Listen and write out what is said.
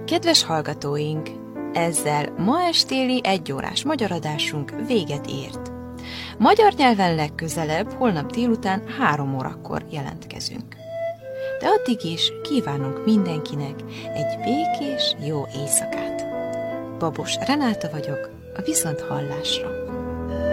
Kedves hallgatóink, ezzel ma estéli 1 órás magyar adásunk véget ért. Magyar nyelven legközelebb holnap délután 3 órakor jelentkezünk. De addig is kívánunk mindenkinek egy békés, jó éjszakát. Babos Renáta vagyok, a viszonthallásra.